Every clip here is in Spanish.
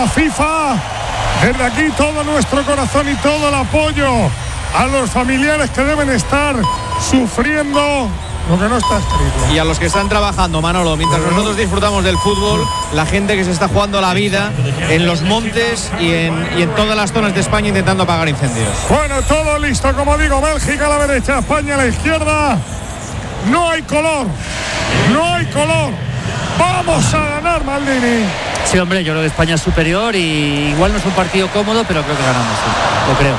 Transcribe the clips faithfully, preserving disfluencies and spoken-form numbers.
FIFA. Desde aquí todo nuestro corazón y todo el apoyo a los familiares que deben estar sufriendo lo que no está escrito. Y a los que están trabajando, Manolo, mientras nosotros disfrutamos del fútbol, la gente que se está jugando la vida en los montes y en, y en todas las zonas de España intentando apagar incendios. Bueno, todo listo, como digo, Bélgica a la derecha, España a la izquierda. No hay color, no hay color. Vamos a ganar, Maldini. Sí, hombre, yo creo que España es superior y igual no es un partido cómodo, pero creo que ganamos, sí. Lo creo.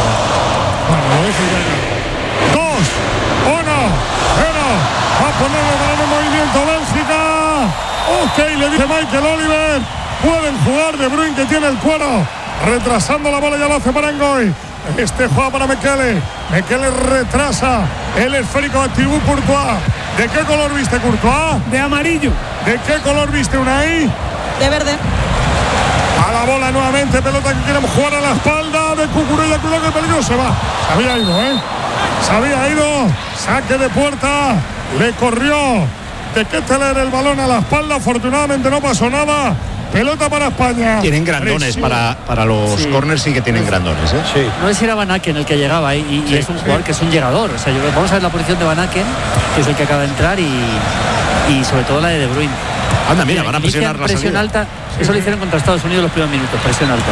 Bueno, dos, uno, cero. Va a poner el balón en movimiento Bélgica. Ok, le dice Michael Oliver. Pueden jugar De Bruyne, que tiene el cuero. Retrasando la bola, ya lo hace para Ngoy. Este juega para Mekele. Mekele retrasa el esférico de Thibaut Courtois. ¿De qué color viste, Courtois? De amarillo. ¿De qué color viste, Unai? De verde. A la bola nuevamente, pelota que queremos jugar a la espalda de Cucurella. Cuidado que el peligro se va. Se había ido, ¿eh? Se había ido. Saque de puerta. Le corrió de Ketteler el balón a la espalda. Afortunadamente no pasó nada. Pelota para España. Tienen grandones para, para los sí. corners, sí que tienen grandones, ¿eh? Sí. No es si era Van Aken el que llegaba y, y sí, es un jugador sí. que es un llegador. O sea, yo, vamos a ver la posición de Van Aken, que es el que acaba de entrar, y, y sobre todo la de De Bruyne. Anda, mira, van a presionar la presión salida. alta. Sí. Eso lo hicieron contra Estados Unidos los primeros minutos, presión alta.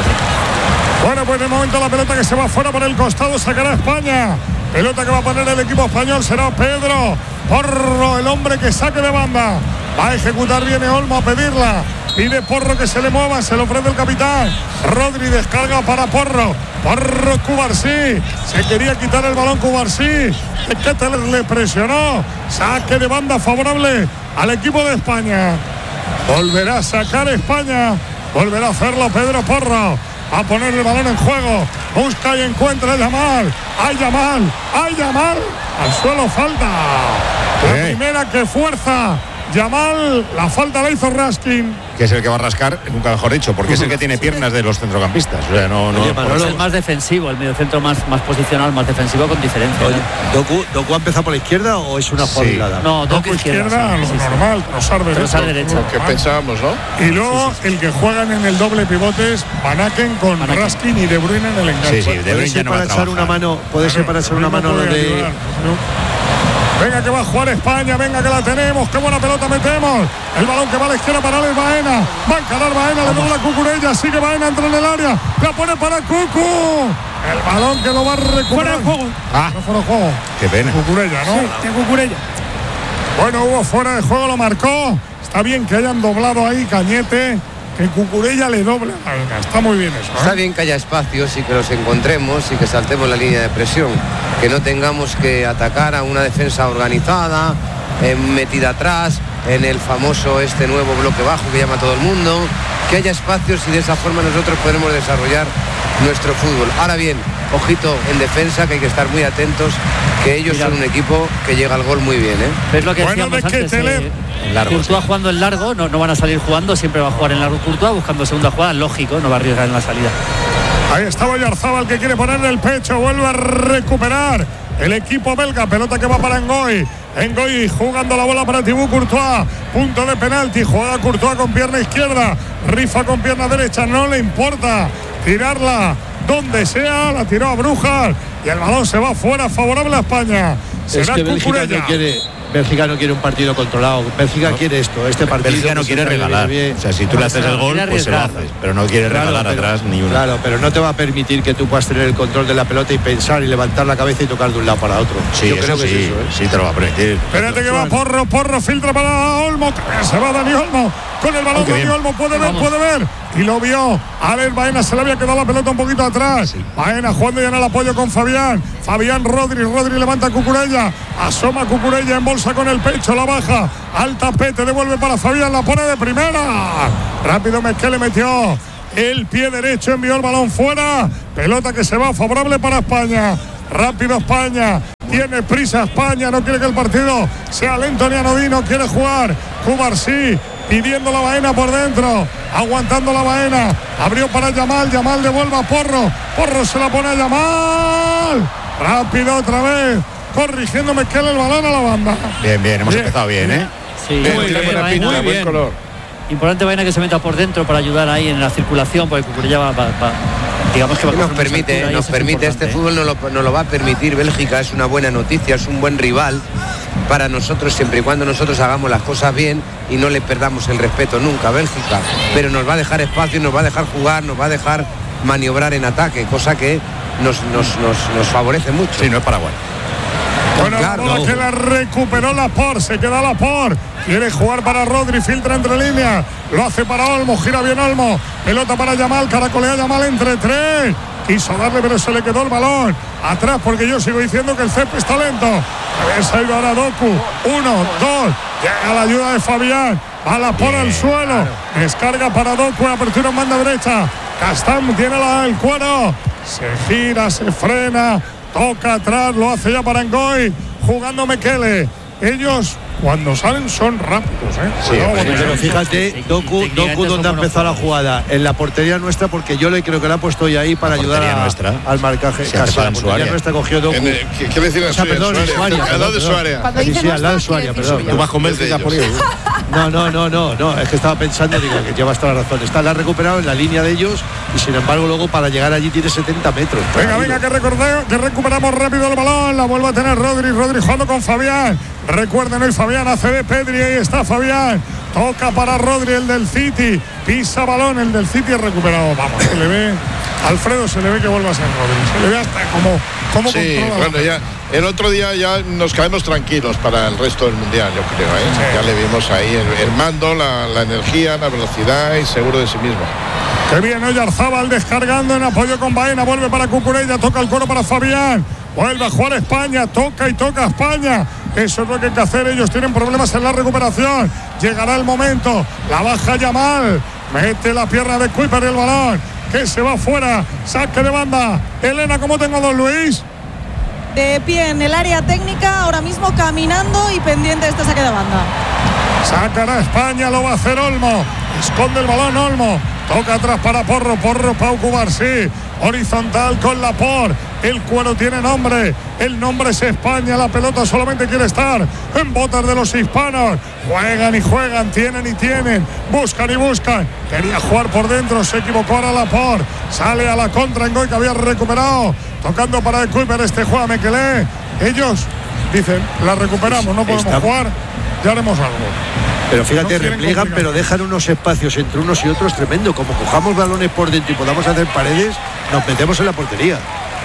Sí. Bueno, pues de momento la pelota que se va fuera por el costado sacará España. Pelota que va a poner el equipo español será Pedro Porro, el hombre que saque de banda. Va a ejecutar, viene Olmo a pedirla. Pide Porro que se le mueva, se lo ofrece el capitán. Rodri descarga para Porro. Porro, Cubarsí. Se quería quitar el balón Cubarsí. Ketteler le presionó. Saque de banda favorable al equipo de España. Volverá a sacar España. Volverá a hacerlo Pedro Porro. A poner el balón en juego. Busca y encuentra a Yamal. ¡Ay, Yamal! ¡Ay, Yamal! Al suelo falta. La ¿Eh? primera que fuerza Yamal, la falta la hizo Raskin. Que es el que va a rascar, nunca mejor dicho, porque es el que tiene piernas de los centrocampistas. O sea, no, no, Oye, Manolo, es el más defensivo, el mediocentro más, más posicional, más defensivo con diferencia. Oye, ¿Doku, ¿Doku ha empezado por la izquierda o es una jugada sí. aislada? No, Doku izquierda, izquierda, lo sí, sí, normal, Trossard derecha. Trossard derecha. Que pensábamos, ¿no? Y luego sí, sí, sí. el que juegan en el doble pivotes, Van Aken con Van Aken. Raskin y De Bruyne en el enganche. Sí, sí, De Bruyne ya no va a para echar una trabajar. mano, puede ser para echar una mano no donde ayudar, ¿no? Venga que va a jugar España, venga que la tenemos, qué buena pelota metemos. El balón que va a la izquierda para Alex Baena. Va a encarar Baena, le dobla Cucurella, sigue Baena, entra en el área. La pone para Cucu. El balón que lo va a recuperar. Fuera de juego. Ah, No fuera de juego. qué pena. Cucurella, ¿no? Sí, de Cucurella. Bueno, hubo fuera de juego, lo marcó. Está bien que hayan doblado ahí Cañete, que Cucurella le doble. Está muy bien eso, ¿eh? Está bien que haya espacios y que los encontremos y que saltemos la línea de presión, que no tengamos que atacar a una defensa organizada, eh, metida atrás, en el famoso este nuevo bloque bajo que llama todo el mundo, que haya espacios y de esa forma nosotros podremos desarrollar nuestro fútbol. Ahora bien, ojito en defensa, que hay que estar muy atentos, que ellos Mira. son un equipo que llega al gol muy bien, ¿eh? ¿Ves lo que Bueno, decíamos de antes? Ketteler. Eh, Largo, Courtois sí. jugando en largo, no, no van a salir jugando, siempre va a jugar en largo Courtois, buscando segunda jugada, lógico, no va a arriesgar en la salida. Ahí está Oyarzábal que quiere poner el pecho, vuelve a recuperar el equipo belga, pelota que va para Ngoy. Ngoy jugando la bola para Thibaut Courtois, punto de penalti, juega Courtois con pierna izquierda, rifa con pierna derecha, no le importa tirarla donde sea, la tiró a Brujas y el balón se va fuera, favorable a España. Será es que Bélgica Cucurella. no quiere, Bélgica no quiere un partido controlado. Bélgica no. quiere esto, este partido. Bélgica no pues, quiere regalar. Bien. O sea, si tú le haces el gol, pues se lo haces. Pero no quiere Claro, regalar pero- atrás ni una. Claro, pero no te va a permitir que tú puedas tener el control de la pelota y pensar y levantar la cabeza y tocar de un lado para otro. Sí, Yo eso creo que sí, es eso, ¿eh? sí te lo va a permitir. Espérate que va Porro, Porro filtra para Olmo, se va Dani Olmo, con el balón Oh, qué Dani bien. Olmo, puede ver, Vamos. puede ver, y lo vio, a ver, Baena se le había quedado la pelota un poquito atrás, Baena jugando ya en el apoyo con Fabián, Fabián Rodri, Rodri levanta a Cucurella, asoma Cucurella en bolsa con el pecho, la baja, al tapete, devuelve para Fabián, la pone de primera, rápido Mezquele metió el pie derecho, envió el balón fuera, pelota que se va favorable para España, rápido España, tiene prisa España, no quiere que el partido sea lento ni anodino, quiere jugar, Cubarsí pidiendo la Baena por dentro, aguantando la Baena, abrió para Yamal, Yamal devuelve a Porro, Porro se la pone a Yamal, rápido otra vez, corrigiendo Mezquele el balón a la banda. Bien, bien, hemos Bien. empezado bien, ¿eh? Sí, Bien, muy tiene bien, buena Baena. pinta, muy buen bien. color. Importante Baena que se meta por dentro para ayudar ahí en la circulación, porque Cucurella va, va, va digamos que va a nos permite, nos permite este fútbol nos lo, nos lo va a permitir Bélgica, es una buena noticia, es un buen rival para nosotros siempre y cuando nosotros hagamos las cosas bien y no le perdamos el respeto nunca a Bélgica, pero nos va a dejar espacio, nos va a dejar jugar, nos va a dejar maniobrar en ataque, cosa que nos, nos, nos, nos favorece mucho. Sí, no es Paraguay. Bueno, claro, la bola no. que la recuperó Laporte, se queda Laporte, quiere jugar para Rodri, filtra entre líneas, lo hace para Olmo, gira bien Olmo, pelota para Yamal, caracolea Yamal entre tres, quiso darle pero se le quedó el balón, atrás porque yo sigo diciendo que el césped está lento, había salido ahora Doku, uno, dos, llega la ayuda de Fabián, va Laporte al suelo, claro. Descarga para Doku, apertura en banda derecha, Castán tiene la, el cuero, se gira, se frena, toca atrás, lo hace ya para Ngoy, jugando Mekele. Ellos, cuando salen, son rápidos, ¿eh? Sí, no, pero, pero fíjate, Doku, Doku donde ha empezado la jugada, en la portería nuestra, porque yo le creo que la ha puesto ya ahí para ayudar a, al marcaje. Sí, casi la portería nuestra cogió Doku. En el, ¿Qué quiere decir en o sea, perdón, en su área? Al lado de su área. Sí, sí, al lado de su área, perdón. Tú vas con Bélgica por ello. No, no, no, no, no, es que estaba pensando, digo, que llevas toda la razón. Está, la ha recuperado en la línea de ellos y sin embargo luego para llegar allí tiene setenta metros. Venga, venga, que recordemos, que recuperamos rápido el balón, la vuelve a tener Rodri, Rodri jugando con Fabián. Recuerden hoy Fabián hace de Pedri, ahí está Fabián. Toca para Rodri, el del City. Pisa balón, el del City es recuperado. Vamos, se le ve, Alfredo se le ve que vuelve a ser Rodri. Se le ve hasta como, como sí, bueno, ya el otro día ya nos caemos tranquilos para el resto del mundial, yo creo, ¿eh? Sí. Ya le vimos ahí el, el mando, la, la energía, la velocidad y seguro de sí mismo. Qué bien, Oyarzábal descargando en apoyo con Baena, vuelve para Cucurella, toca el coro para Fabián, vuelve a jugar España, toca y toca España. Eso es lo que hay que hacer, ellos tienen problemas en la recuperación. Llegará el momento, la baja Yamal, mete la pierna de Kuiper y el balón, que se va fuera, saque de banda. Elena, ¿cómo tengo don Luis? De pie en el área técnica, ahora mismo caminando y pendiente de este saque de banda. Sacará España, lo va a hacer Olmo, esconde el balón Olmo, toca atrás para Porro, Porro, Pau Cubarsí, horizontal con Laporte, el cuero tiene nombre, el nombre es España, la pelota solamente quiere estar en botas de los hispanos, juegan y juegan, tienen y tienen, buscan y buscan, quería jugar por dentro, se equivocó ahora Laporte, sale a la contra en Ngoy que había recuperado, tocando para el Kuiper, este juega Mekele, ellos dicen, la recuperamos, no podemos Está... jugar, ya haremos algo. Pero fíjate, no repliegan, pero dejan unos espacios entre unos y otros tremendo. Como cojamos balones por dentro y podamos hacer paredes, nos metemos en la portería.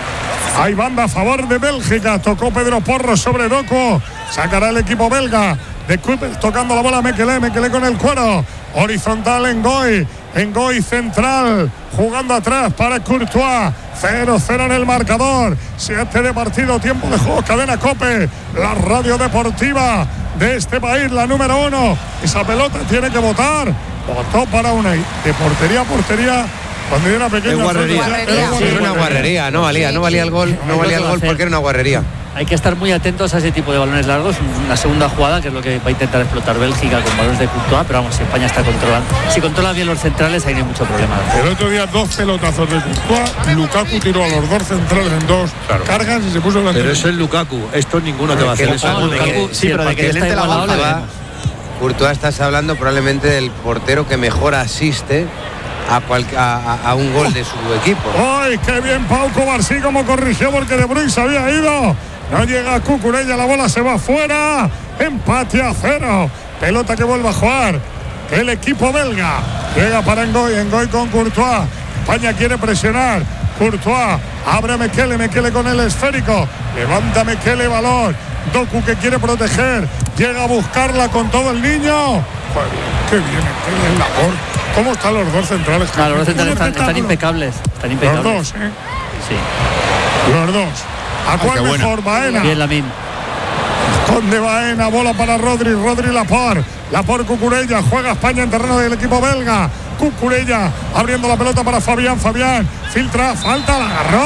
Hay banda a favor de Bélgica. Tocó Pedro Porro sobre Doku. Sacará el equipo belga. De Kuiper tocando la bola Mekele. Mekele con el cuero. Horizontal en Ngoy. En Ngoy central. Jugando atrás para Courtois. cero cero en el marcador. siete de partido. Tiempo de juego. Cadena COPE. La radio deportiva de este país, la número uno. Esa pelota tiene que votar. Votó para una de portería a portería. Cuando era pequeña. Es guarrería. Era sí, una guarrería. No valía, no valía el gol. No valía el gol porque era una guarrería. Hay que estar muy atentos a ese tipo de balones largos. Una segunda jugada, que es lo que va a intentar explotar Bélgica con balones de Courtois, pero vamos, si España está controlando. Si controla bien los centrales, ahí no hay mucho problema. El otro día dos pelotazos de Courtois, Lukaku tiró a los dos centrales en dos claro. cargas y se puso delante. Pero es el Lukaku, esto ninguno te va a hacer eso. No, Lukaku, sí, pero de que está igualado le vemos. Courtois, estás hablando probablemente del portero que mejor asiste A, cual, a, a un gol de su equipo. ¡Ay, qué bien Pau Cubarsí como corrigió porque De Bruyne se había ido! No llega Cucurella, la bola se va fuera. Empate a cero. Pelota que vuelve a jugar el equipo belga. Llega para Ngoy, Ngoy con Courtois. España quiere presionar. Courtois abre a Mekele, Mekele con el esférico. Levanta Mekele, balón. Doku que quiere proteger. Llega a buscarla con todo el niño. Joder, qué bien Mekele en la por. ¿Cómo están los dos centrales? Claro, los dos centrales están, están impecables. Están impecables. Los dos, ¿eh? Sí. Los dos. ¿A cuál ah, mejor? Baena. Bien, Lamin. Esconde Baena, bola para Rodri, Rodri Laporte. Laporte Cucurella, juega España en terreno del equipo belga. Cucurella abriendo la pelota para Fabián, Fabián filtra, falta, la agarró.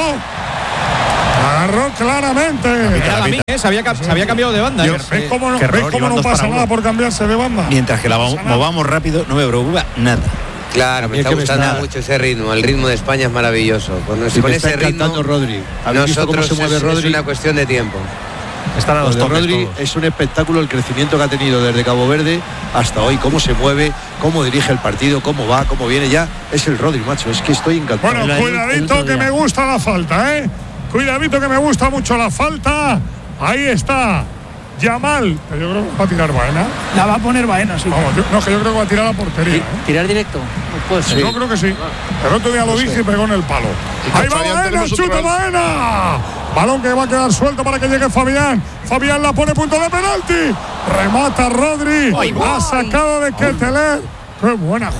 La agarró claramente. Era Lamin, ¿eh? se, había, se había cambiado de banda. ¿Ves ¿eh? cómo no, ¿ves cómo no pasa nada por cambiarse de banda? Mientras que la no movamos rápido, no me preocupa nada. Claro, me está gustando me mucho ese ritmo. El ritmo de España es maravilloso. Con, sí, con me ese está ritmo, Rodri. nosotros cómo se mueve es, Rodri? Es una cuestión de tiempo. Están a Lo dos de toques Rodri todos. es un espectáculo el crecimiento que ha tenido desde Cabo Verde hasta hoy, cómo se mueve, cómo dirige el partido, cómo va, cómo viene. Ya es el Rodri, macho, es que estoy encantado. Bueno, cuidadito que me gusta la falta, ¿eh? Cuidadito que me gusta mucho la falta. Ahí está Yamal. Yo creo que va a tirar Baena. La va a poner Baena, sí. Vamos, yo, no, que yo creo que va a tirar a la portería. ¿eh? ¿Tirar directo? Puede ser. Yo creo que sí. El otro día lo dije y pegó en el palo. Ahí va Baena, chuta Baena. Balón que va a quedar suelto para que llegue Fabián. Fabián la pone punto de penalti. Remata Rodri. Ha sacado de Ketteler. Qué buena